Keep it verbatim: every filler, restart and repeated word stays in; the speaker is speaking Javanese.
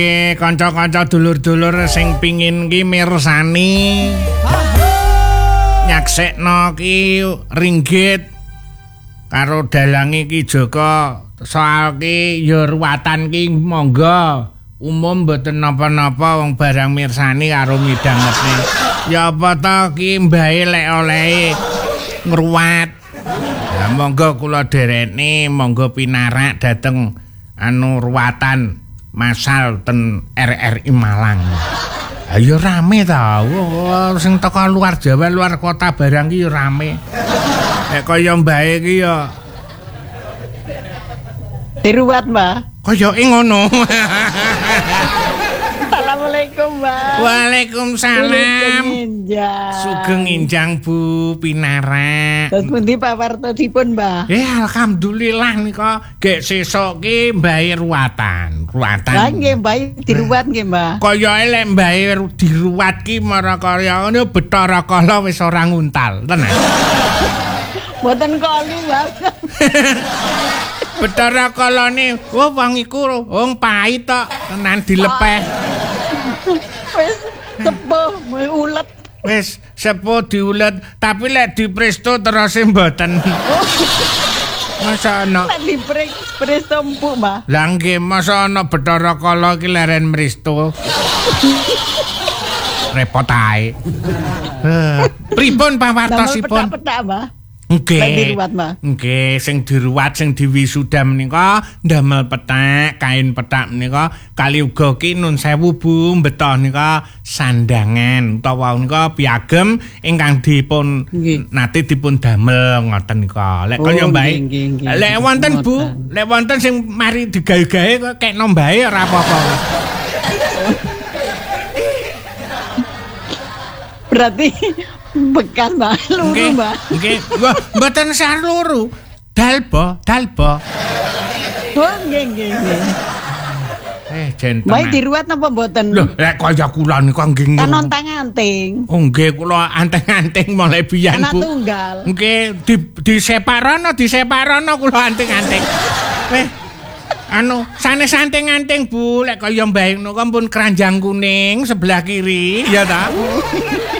Kanca-kanca dulur-dulur sing pingin ki mirsani nyaksekno ki Ringgit karo dalange ki Joko soal ki ya ruwatan ki monggo umum mboten napa-napa wong barang mirsani karo midhangetne ya apa to ki mbae lek olehe ngruwat ya monggo kula derekne monggo pinarak dateng anu ruwatan masal ten R R I Malang. Ayo rame ta. Oh, sing teko luar Jawa, luar kota barang ki rame. Nek kaya mbae ki ya diruwat, Mbah. Kaya ngono. Assalamualaikum, Mbah. Waalaikumsalam. Sugeng injang Bu Pinarak. Terus pundi pawartosipun, Mbah? Eh alhamdulillah nika gek sesuk ki mbae ruwatan, ruwatan. Lah nggih Mbah diruwat nggih, Mbah. Kaya lek mbae diruwat ki marakaya ngono Bathara Kala wis ora nguntal, tenan. Mboten kali, Mbah. Bathara Kalane, oh wong iku wong pahit tok, tenan dilepeh. Wis sepuh ulet. Wis sepuh diulet, tapi lek dipresto terus mboten. Masa ana Lek dipresto empuk, Mbah. Lah nggih, masa ana Bathara Kala ki leren mresto. Repot ae. Eh, pripun pawartosipun? Petak-petak, Mbah. Nggih. Sing diruwat, Mbah. Nggih, sing diruwat sing diwisuda menika ndamel petak, kain petak menika kali uga ki nun sewu Bu mbetoh nika sandangan utawa nika piagem ingkang dipun nate dipun damel ngoten nika. Lek kaya mbae. Lek wonten Bu, lek wonten sing mari digawe-gawe kok kekno mbae ora apa-apa. Berarti bekas Mbah, luru Mbah. Nggih, mboten sah luru. Dalba, dalba. Oh, nggih nggih nggih. Eh, jenten. Mbah diruwat napa mboten? Lho, lek kaya kula niku nggih. Kan onteng-anting. Oh, nggih kula anteng-anteng mulai biyen Bu. Anak tunggal. Nggih, di diseparono, diseparono kula anteng-anteng. Weh. Anu, sanes anteng-anteng Bu, lek kaya mbae ngono pun keranjang kuning sebelah kiri, ya ta?